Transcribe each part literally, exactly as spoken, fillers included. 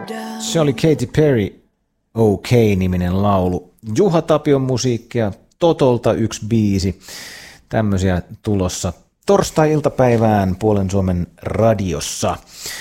Se oli Katy Perry, OK-niminen laulu. Juha Tapion musiikkia, Totolta yksi biisi. Tämmöisiä tulossa torstai-iltapäivään Puolen Suomen radiossa.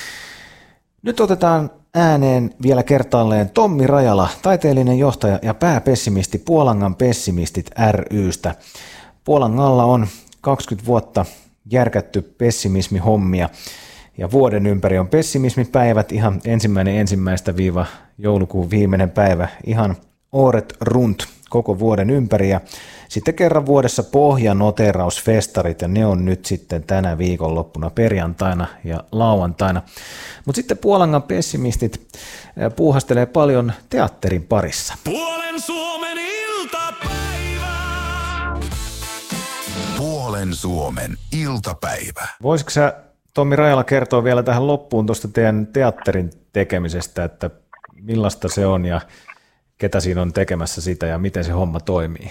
Nyt otetaan ääneen vielä kertaalleen Tommi Rajala, taiteellinen johtaja ja pääpessimisti Puolangan pessimistit ry:stä. Puolangalla on kaksikymmentä vuotta järkätty pessimismihommia ja vuoden ympäri on pessimismipäivät ihan ensimmäinen ensimmäistä viiva joulukuun viimeinen päivä ihan året runt koko vuoden ympäri ja sitten kerran vuodessa pohjanoterausfestarit ja ne on nyt sitten tänä viikonloppuna perjantaina ja lauantaina. Mutta sitten Puolangan pessimistit puuhastelee paljon teatterin parissa. Puolen Suomen iltapäivä. Puolen Suomen iltapäivä. Voisitko sä, Tommi Rajala, kertoa vielä tähän loppuun tuosta teidän teatterin tekemisestä, että millaista se on ja ketä siinä on tekemässä sitä ja miten se homma toimii?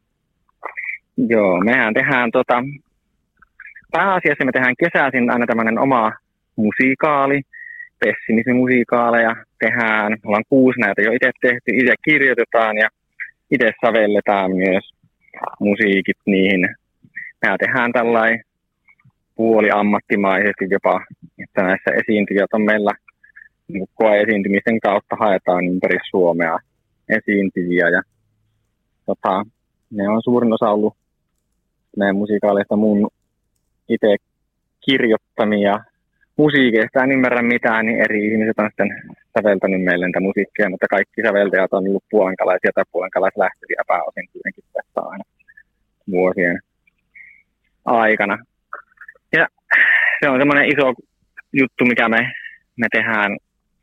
Joo, mehän tehdään tota, pääasiassa me tehdään kesäisin aina tämmöinen oma musiikaali, pessimismimusiikaaleja tehdään, me ollaan kuusi näitä jo itse tehty, itse kirjoitetaan ja itse sävelletään myös musiikit niihin. Mehän tehdään tällainen puoliammattimaisesti jopa, että näissä esiintyjät on meillä niin koe-esiintymisten kautta haetaan ympäri Suomea esiintyjiä ja tota, ne on suurin osa ollut meidän musiikaaleista mun itse kirjoittamia musiikeista. En ymmärrä mitään, niin eri ihmiset on sitten säveltänyt meille niitä musiikkia, mutta kaikki säveltäjät on ollut puolankalaisia tai puolankalaislähtöisiä pääosin kuitenkin tässä aina vuosien aikana. Ja se on semmoinen iso juttu, mikä me, me tehdään.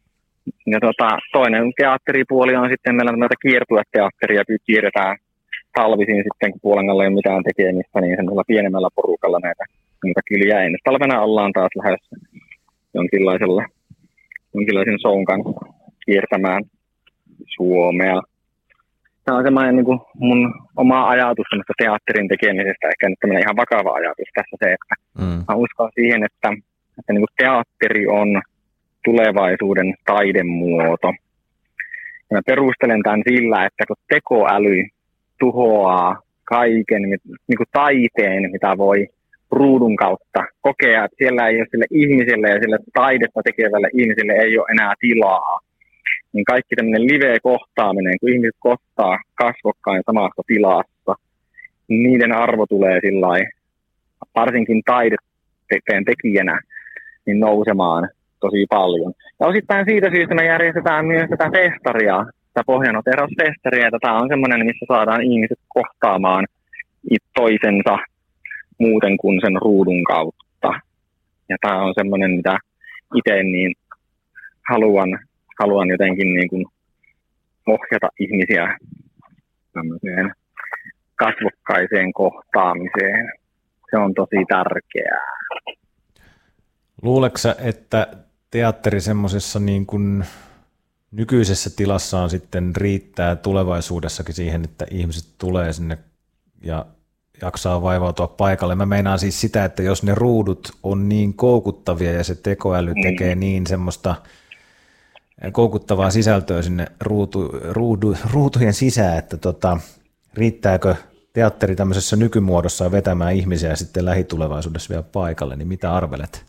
Ja tota, toinen teatteripuoli on sitten, meillä on noita kiertueteatteria, kierretään talvisin sitten, kun Puolangalla ei ole mitään tekemistä, niin semmoisella pienemmällä porukalla näitä, näitä kyliä. Ensi talvena ollaan taas lähes jonkinlaisella, jonkinlaisen shown kanssa kiertämään Suomea. Tämä on semmoinen niin kuin mun oma ajatus teatterin tekemisestä, ehkä nyt tämmöinen ihan vakava ajatus tässä se, että mm. mä uskon siihen, että, että niin kuin teatteri on tulevaisuuden taidemuoto. Ja mä perustelen tämän sillä, että kun tekoäly tuhoaa kaiken niin kuin taiteen, mitä voi ruudun kautta kokea, että siellä ei ole sille ihmiselle ja sille taidetta tekevälle ihmiselle ei ole enää tilaa. Niin kaikki tämmöinen live-kohtaaminen, kun ihmiset kohtaa kasvokkain samassa tilassa, niin niiden arvo tulee sillain, varsinkin taideteen tekijänä, niin nousemaan tosi paljon. Ja osittain siitä syystä me järjestetään myös tätä festaria, tätä pohjanoterausfestaria. Tämä on semmoinen, missä saadaan ihmiset kohtaamaan toisensa muuten kuin sen ruudun kautta. Ja tämä on semmoinen, mitä itse niin haluan, haluan jotenkin niin kuin ohjata ihmisiä tämmöiseen kasvokkaiseen kohtaamiseen. Se on tosi tärkeää. Luuletko sä, että teatteri semmoisessa niin kuin nykyisessä tilassaan sitten riittää tulevaisuudessakin siihen, että ihmiset tulee sinne ja jaksaa vaivautua paikalle? Mä meinaan siis sitä, että jos ne ruudut on niin koukuttavia ja se tekoäly tekee niin semmoista koukuttavaa sisältöä sinne ruutu, ruudu, ruutujen sisään, että tota, riittääkö teatteri tämmöisessä nykymuodossa vetämään ihmisiä sitten lähitulevaisuudessa vielä paikalle, niin mitä arvelet?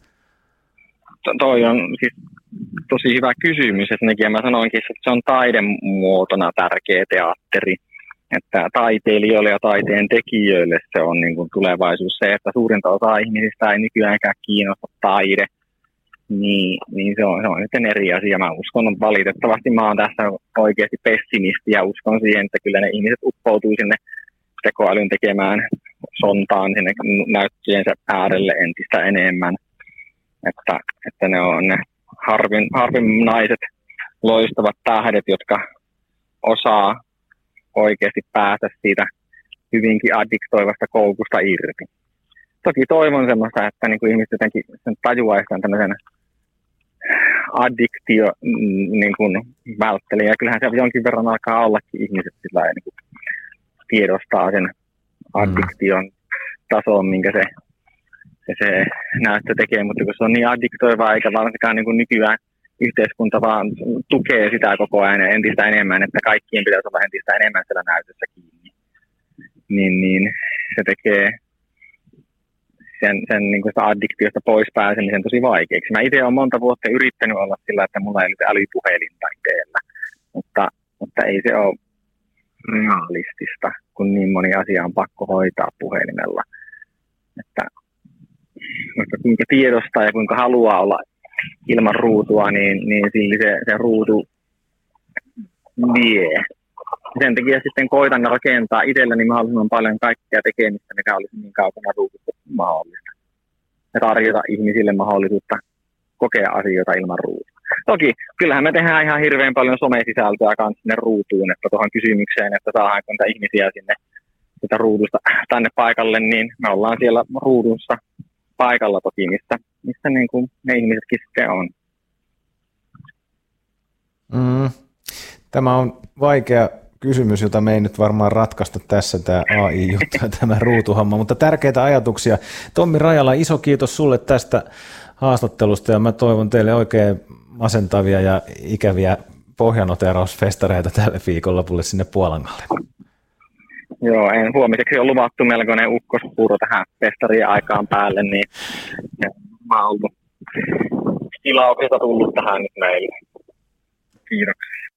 Toi on siis tosi hyvä kysymys, että mä sanoinkin, että se on taidemuotona tärkeä teatteri, että taiteilijoille ja taiteen tekijöille se on niin kuin tulevaisuus. Se, että suurinta osa ihmisistä ei nykyäänkään kiinnosta taide, niin, niin se, on, se on sitten eri asia. Mä uskon, valitettavasti mä oon tässä oikeasti pessimisti ja uskon siihen, että kyllä ne ihmiset uppoutuu sinne tekoälyn tekemään sontaan sinne näyttöjensä äärelle entistä enemmän. Että, että ne on ne harvin, harvinaiset loistavat tähdet, jotka osaa oikeasti päästä siitä hyvinkin addiktoivasta koukusta irti. Toki toivon semmoista, että niin kuin ihmiset jotenkin tajuaisi tämmöisen addiktio niin kuin vältteli. Ja kyllähän se jonkin verran alkaa ollakin ihmiset sillä niin kuin tiedostaa sen addiktion tason, minkä se Se, se näyttö tekee, mutta kun se on niin addiktoivaa eikä varsinkaan niin kuin nykyään yhteiskunta vaan tukee sitä koko ajan entistä enemmän, että kaikkien pitäisi olla entistä enemmän siellä näytössä kiinni. Niin, niin se tekee sen, sen niin kuin sitä addiktiosta pois pääsemisen tosi vaikeaksi. Mä itse olen monta vuotta yrittänyt olla sillä, että mulla ei ole älypuhelinta itsellä, mutta, mutta ei se ole realistista, kun niin moni asia on pakko hoitaa puhelimella. Että, että kuinka tiedostaa ja kuinka haluaa olla ilman ruutua, niin, niin silti se, se ruutu vie. Sen takia sitten koitan rakentaa itselleni mahdollisimman paljon kaikkea tekemistä, mikä olisi niin kaukana ruutusta mahdollista. Ja tarjota ihmisille mahdollisuutta kokea asioita ilman ruutua. Toki, kyllähän me tehdään ihan hirveän paljon somesisältöä kanssa sinne ruutuun, että tuohon kysymykseen, että saadaanko niitä ihmisiä sinne sitä ruudusta tänne paikalle, niin me ollaan siellä ruudussa paikalla toki, mistä, mistä niin kuin ne ihmisetkin sitten on. Mm. Tämä on vaikea kysymys, jota me ei nyt varmaan ratkaista tässä, tämä A I-juttu ja tämä ruutuhamma, mutta tärkeitä ajatuksia. Tommi Rajala, iso kiitos sulle tästä haastattelusta ja mä toivon teille oikein masentavia ja ikäviä pohjanoterausfestareita tälle viikonlopulle sinne Puolangalle. Joo, en, huomiseksi on luvattu melkoinen ukkospuuro tähän festarien aikaan päälle, niin mä oon ollut tilauksesta tullut tähän nyt meille. Kiitoksia.